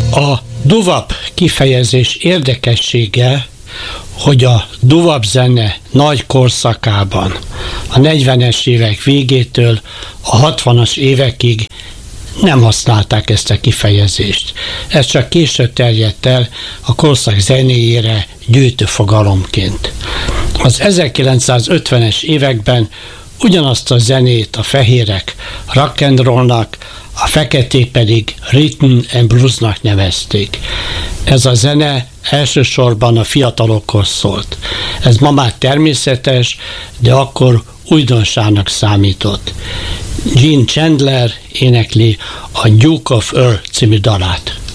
A doo-wop kifejezés érdekessége, hogy a doo-wop zene nagy korszakában, a 40-es évek végétől a 60-as évekig nem használták ezt a kifejezést. Ez csak később terjedt el a korszak zenéjére gyűjtőfogalomként. Az 1950-es években ugyanazt a zenét a fehérek rock and rollnak, a feketék pedig rhythm and bluesnak nevezték. Ez a zene elsősorban a fiatalokhoz szólt. Ez ma már természetes, de akkor újdonságnak számított. Gene Chandler énekli a Duke of Earl című dalát.